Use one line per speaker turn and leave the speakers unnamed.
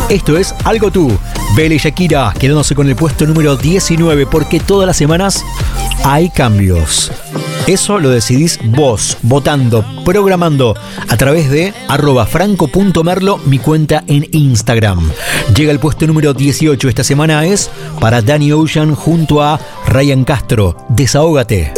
Esto es Algo Tú, Bele y Shakira, quedándose con el puesto número 19, porque todas las semanas hay cambios. Eso lo decidís vos, votando, programando a través de @franco.merlo, mi cuenta en Instagram. Llega el puesto número 18. Esta semana es para Danny Ocean junto a Ryan Castro. Desahógate.